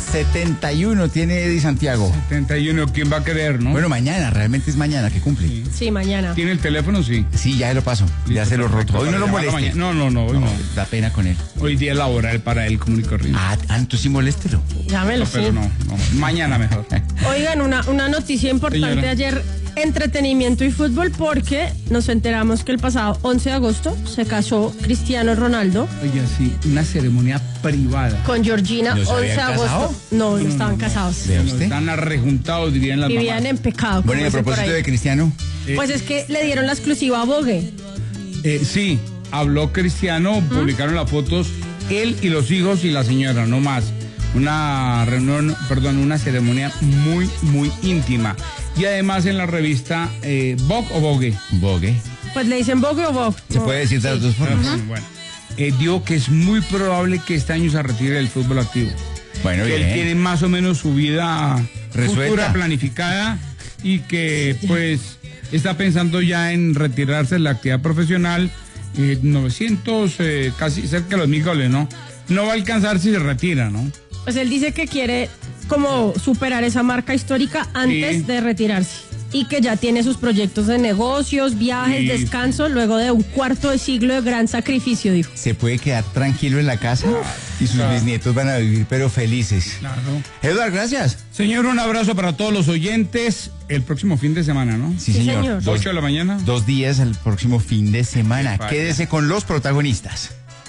71 tiene Eddie Santiago. 71, ¿quién va a querer, no? Bueno, mañana, realmente es mañana que cumple. Sí, mañana. ¿Tiene el teléfono? Sí. Sí, ya lo paso. Ya se lo roto. Hoy no lo moleste. No, hoy no. Da pena con él. Hoy día laboral para él, común y corriente. Entonces sí moléstelo. Llámelo, No, pero sí. no. Mañana mejor. Oigan, una noticia importante Señora. ayer, entretenimiento y fútbol, porque nos enteramos que el pasado 11 de agosto se casó Cristiano Ronaldo Oye, sí, una ceremonia privada. con Georgina. ¿No se 11 de habían agosto. casado? No estaban casados. ¿Vea usted? Están arrejuntados, dirían las Vivían mamás. en pecado. Bueno, y como a dicen por propósito ahí. de Cristiano, Pues es que le dieron la exclusiva a Vogue. Sí, habló Cristiano, publicaron las fotos, él y los hijos y la señora, no más. Una reunión, una ceremonia muy, muy íntima. Y además en la revista Vogue o Vogue. Vogue. Pues le dicen Vogue o Vogue. Se No, puede decir de las dos formas. Bueno, dijo que es muy probable que este año se retire del fútbol activo. Bueno, Que él tiene bien. más o menos su vida Resuelta. futura planificada y que pues está pensando ya en retirarse de la actividad profesional. 900, casi cerca de los 1000 goles, ¿no? No va a alcanzar si se retira, ¿no? Pues él dice que quiere como superar esa marca histórica antes Sí. de retirarse. Y que ya tiene sus proyectos de negocios, viajes, Sí. descanso, luego de un cuarto de siglo de gran sacrificio, dijo. Se puede quedar tranquilo en la casa y sus bisnietos van a vivir, pero felices. Claro. Eduardo, gracias. Señor, un abrazo para todos los oyentes. El próximo fin de semana, ¿no? Sí, Sí, señor. señor. 8 de la mañana. 2 días al próximo fin de semana. Vaya. Quédese con los protagonistas.